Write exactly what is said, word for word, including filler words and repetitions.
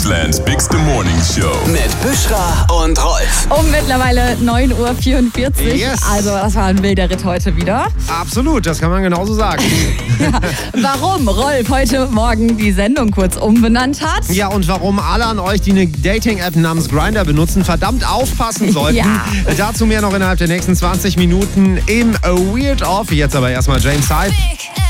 Deutschlands bigste Morning Show. Mit Büschra und Rolf. Um mittlerweile neun Uhr vierundvierzig. Yes. Also das war ein wilder Ritt heute wieder. Absolut, das kann man genauso sagen. Ja. Warum Rolf heute Morgen die Sendung kurz umbenannt hat? Ja, und warum alle an euch, die eine Dating-App namens Grindr benutzen, verdammt aufpassen sollten. Ja. Dazu mehr noch innerhalb der nächsten zwanzig Minuten im Weird Off. Jetzt aber erstmal James Hype.